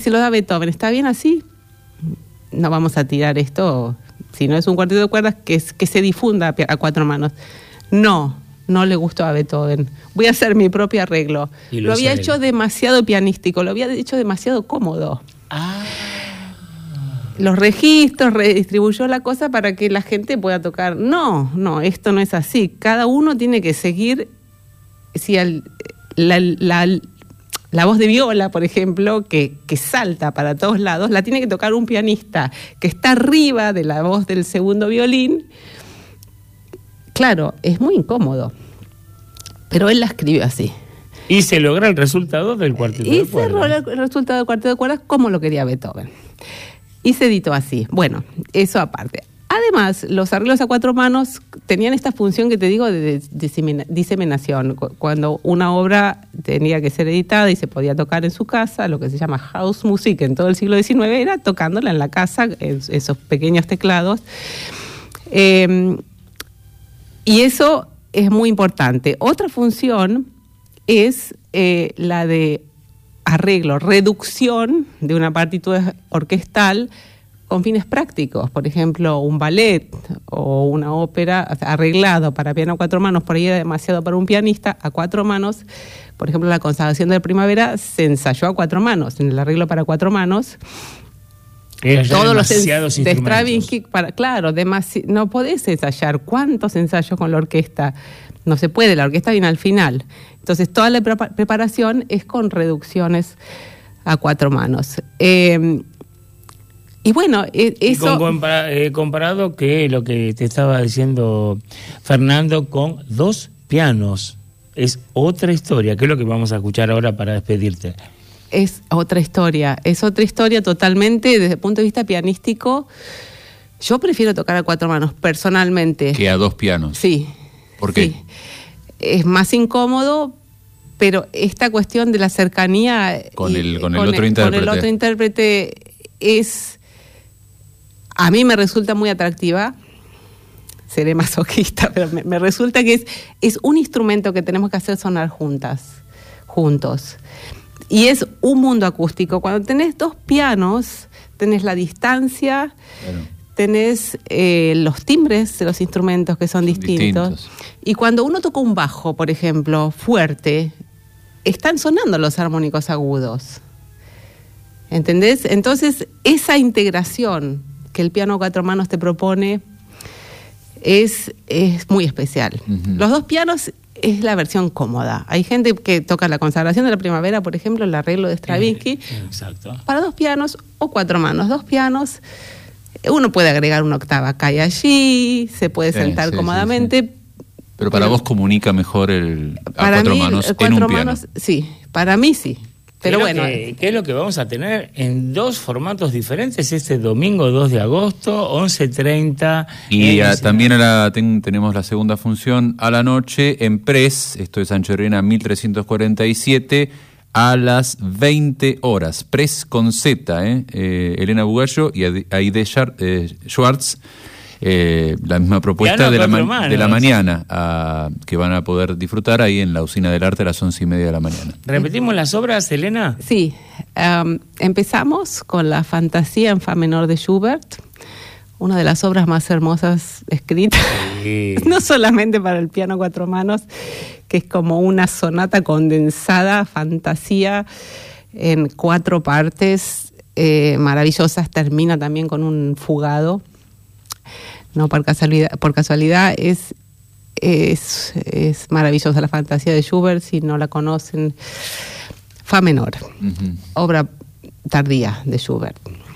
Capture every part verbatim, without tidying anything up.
Si lo da Beethoven, ¿está bien así? No vamos a tirar esto, si no es un cuarteto de cuerdas, que, es, que se difunda a cuatro manos. No, no le gustó a Beethoven. Voy a hacer mi propio arreglo. Lo, lo había hecho él. demasiado pianístico, lo había hecho demasiado cómodo. Ah. Los registros, redistribuyó la cosa para que la gente pueda tocar. No, no, esto no es así. Cada uno tiene que seguir, si al, la, la, la voz de viola, por ejemplo, que, que salta para todos lados, la tiene que tocar un pianista que está arriba de la voz del segundo violín. Claro, es muy incómodo, pero él la escribió así. Y se logra el resultado del cuarteto y de cuerdas. Y se logra el resultado del cuarteto de cuerdas como lo quería Beethoven. Y se editó así. Bueno, eso aparte. Además, los arreglos a cuatro manos tenían esta función que te digo de diseminación. Cuando una obra tenía que ser editada y se podía tocar en su casa, lo que se llama house music en todo el siglo diecinueve, era tocándola en la casa, en esos pequeños teclados. Eh, y eso es muy importante. Otra función es eh, la de arreglo, reducción de una partitura orquestal con fines prácticos. Por ejemplo, un ballet o una ópera arreglado para piano a cuatro manos, por ahí era demasiado para un pianista, a cuatro manos. Por ejemplo, la Consagración de la Primavera se ensayó a cuatro manos, en el arreglo para cuatro manos. Era Todos los demasiados de Stravinsky, para, claro, demasi- no podés ensayar. ¿Cuántos ensayos con la orquesta? No se puede, la orquesta viene al final. Entonces, toda la pre- preparación es con reducciones a cuatro manos. Eh, y bueno, eh, eso... Y con, compara- eh, comparado que lo que te estaba diciendo Fernando, con dos pianos. Es otra historia, que es lo que vamos a escuchar ahora para despedirte. Es otra historia, es otra historia totalmente desde el punto de vista pianístico. Yo prefiero tocar a cuatro manos, personalmente. Que a dos pianos. Sí. ¿Por qué? Sí. Es más incómodo, pero esta cuestión de la cercanía con el, con el, con otro, el, intérprete. con el otro intérprete es, a mí me resulta muy atractiva. Seré masoquista, pero me, me resulta que es, es un instrumento que tenemos que hacer sonar juntas, juntos. Y es un mundo acústico. Cuando tenés dos pianos, tenés la distancia, claro. tenés eh, los timbres de los instrumentos que son distintos. distintos. Y cuando uno toca un bajo, por ejemplo, fuerte, están sonando los armónicos agudos. ¿Entendés? Entonces, esa integración que el piano a cuatro manos te propone es, es muy especial. Uh-huh. Los dos pianos es la versión cómoda. Hay gente que toca la Consagración de la Primavera, por ejemplo, el arreglo de Stravinsky, eh, exacto. para dos pianos o cuatro manos. Dos pianos, uno puede agregar una octava acá y allí, se puede sentar sí, sí, cómodamente. Sí, sí. Pero para pero, vos comunica mejor el a para cuatro mí, manos cuatro en un manos, piano. Sí, para mí sí. Pero ¿Qué bueno, que, ¿qué es lo que vamos a tener en dos formatos diferentes este domingo dos de agosto, once treinta? Y a, también a la, ten, tenemos la segunda función a la noche en Pres, esto es Sancho Herrera mil trescientos cuarenta y siete, a las veinte horas. Pres con Z, ¿eh? Eh, Elena Bugallo y Aide eh, Schwartz. Eh, la misma propuesta de la, ma- de la mañana a, que van a poder disfrutar ahí en la Usina del Arte a las once y media de la mañana. ¿Repetimos las obras, Elena? Sí, um, empezamos con la Fantasía en Fa menor de Schubert, una de las obras más hermosas escritas, sí. No solamente para el piano a cuatro manos, que es como una sonata condensada, fantasía en cuatro partes eh, maravillosas, termina también con un fugado. No por casualidad, por casualidad es, es, es maravillosa la Fantasía de Schubert, si no la conocen. Fa menor, uh-huh. obra tardía de Schubert.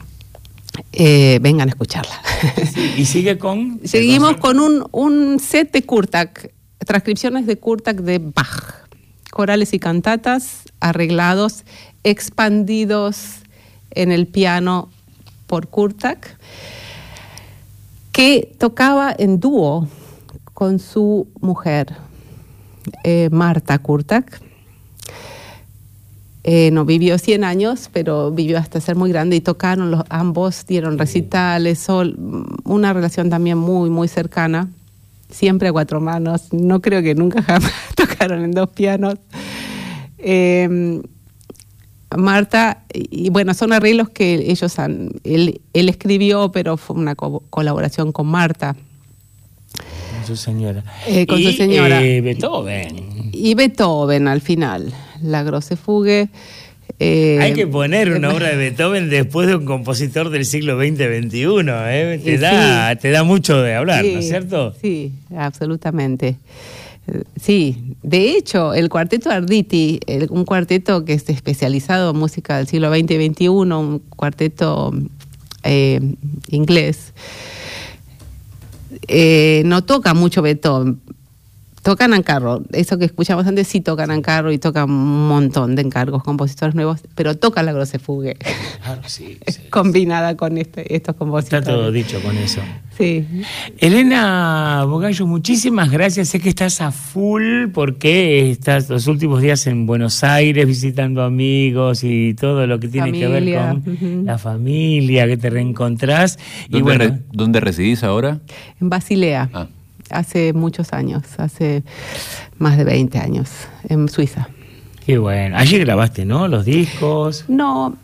Eh, vengan a escucharla. Sí, y sigue con... Seguimos con un, un set de Kurtak, transcripciones de Kurtak de Bach, corales y cantatas arreglados, expandidos en el piano por Kurtak, que tocaba en dúo con su mujer, eh, Marta Kurtak. Eh, no vivió cien años, pero vivió hasta ser muy grande y tocaron, los, ambos dieron recitales, sol, una relación también muy, muy cercana, siempre a cuatro manos, no creo que nunca jamás tocaron en dos pianos. Eh, Marta, y, y bueno, son arreglos que ellos han, él, él escribió, pero fue una co- colaboración con Marta. Con su señora. Eh, con y, su señora. Eh, Beethoven. Y Beethoven al final, la Grosse Fuge. Eh, Hay que poner una obra de Beethoven después de un compositor del siglo veinte veintiuno, ¿eh? Te, Sí. da, te da mucho de hablar, sí, ¿no es cierto? Sí, absolutamente. Eh, Sí, de hecho, el cuarteto Arditi, el- un cuarteto que es especializado en música del siglo veinte y veintiuno, un cuarteto eh, inglés, eh, no toca mucho Beethoven. Tocan encargo, eso que escuchamos antes sí tocan encargo y tocan un montón de encargos, compositores nuevos, pero tocan la Grosse Fuge, Claro, sí, sí. combinada con este, estos compositores. Está todo dicho con eso. Sí. Elena Bugallo, muchísimas gracias. Sé que estás a full porque estás los últimos días en Buenos Aires visitando amigos y todo lo que tiene Familia, que ver con ujú. la familia, que te reencontrás. Y ¿Dónde, bueno, re- ¿Dónde residís ahora? En Basilea, Ah. hace muchos años, hace más de veinte años, en Suiza. qué bueno. Allí grabaste, ¿no? Los discos. No,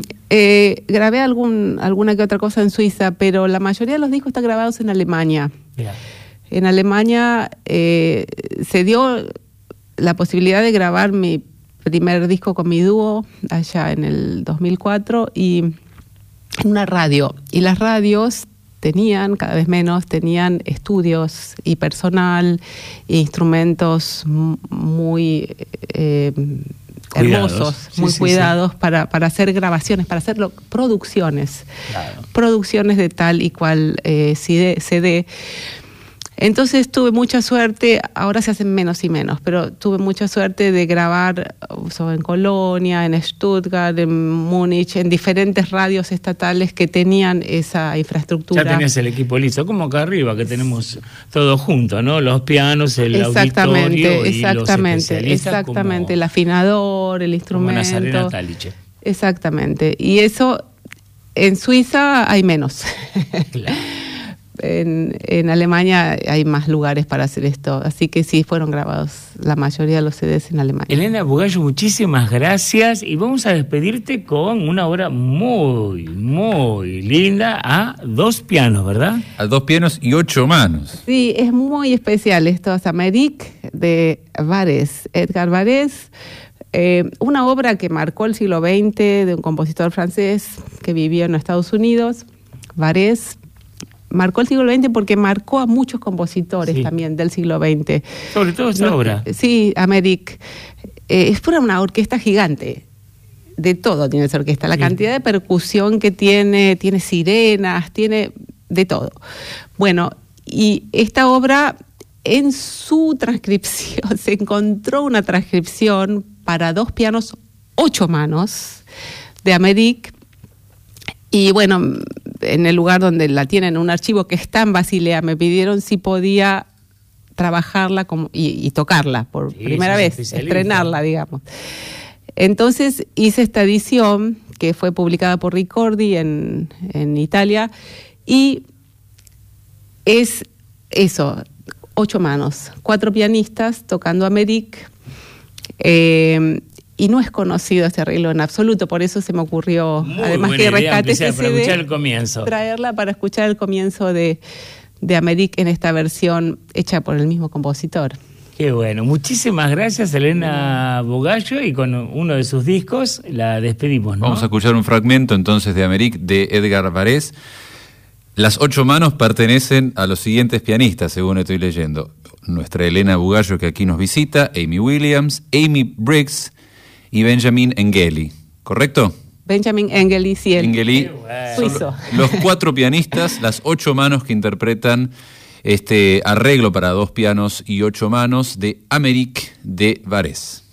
eh, grabé algún, alguna que otra cosa en Suiza, pero la mayoría de los discos están grabados en Alemania. Mirá. En Alemania eh, se dio la posibilidad de grabar mi primer disco con mi dúo allá en el dos mil cuatro y en una radio. Y las radios tenían, cada vez menos, tenían estudios y personal e instrumentos m- muy eh, Cuidados. hermosos, Sí, muy sí, cuidados para, para hacer grabaciones, para hacer lo- producciones. Claro. Producciones de tal y cual eh, C D, C D. Entonces tuve mucha suerte, ahora se hacen menos y menos, pero tuve mucha suerte de grabar o sea, en Colonia, en Stuttgart, en Múnich, en diferentes radios estatales que tenían esa infraestructura. Ya tenías el equipo listo, como acá arriba, que tenemos todo junto, ¿no? Los pianos, el Exactamente, auditorio y exactamente, los especialistas exactamente, como, el afinador, el como instrumento. Nazarena Taliche. Exactamente, y eso en Suiza hay menos. Claro. En, en Alemania hay más lugares para hacer esto, así que sí, fueron grabados la mayoría de los C Ds en Alemania. Elena Bugallo, muchísimas gracias y vamos a despedirte con una obra muy, muy linda a dos pianos, ¿verdad? A dos pianos y ocho manos. Sí, es muy especial esto, es Amérique de Varese, Edgar Varese, eh, una obra que marcó el siglo veinte de un compositor francés que vivió en Estados Unidos. Varese marcó el siglo veinte porque marcó a muchos compositores Sí. también del siglo veinte. Sobre todo esta No, obra. Sí, Amérique. Eh, es pura una orquesta gigante. De todo tiene esa orquesta. La Sí. cantidad de percusión que tiene, tiene sirenas, tiene de todo. Bueno, y esta obra, en su transcripción, se encontró una transcripción para dos pianos, ocho manos, de Amérique. Y bueno, en el lugar donde la tienen, un archivo que está en Basilea, me pidieron si podía trabajarla como, y, y tocarla por Sí, primera sos vez, especialista. estrenarla, digamos. Entonces hice esta edición que fue publicada por Ricordi en, en Italia y es eso, ocho manos, cuatro pianistas tocando Amérique. Eh, y no es conocido este arreglo en absoluto, por eso se me ocurrió, Muy además buena que idea, rescate aunque sea ese para C D, escuchar el comienzo. traerla para escuchar el comienzo de, de Amérique en esta versión hecha por el mismo compositor. Qué bueno. Muchísimas gracias, Elena Bugallo, y con uno de sus discos la despedimos, ¿no? Vamos a escuchar un fragmento entonces de Amérique de Edgar Varese. Las ocho manos pertenecen a los siguientes pianistas, según estoy leyendo. Nuestra Elena Bugallo, que aquí nos visita, Amy Williams, Amy Briggs y Benjamin Engeli. ¿Correcto? Benjamin Engeli, sí, el Engeli. Qué bueno. suizo. Los cuatro pianistas, las ocho manos que interpretan este arreglo para dos pianos y ocho manos de Amérique de Varese.